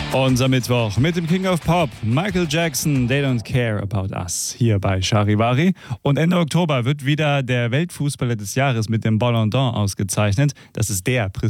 Unser Mittwoch mit dem King of Pop, Michael Jackson, They Don't Care About Us, hier bei Charivari. Und Ende Oktober wird wieder der Weltfußballer des Jahres mit dem Ballon d'Or ausgezeichnet. Das ist der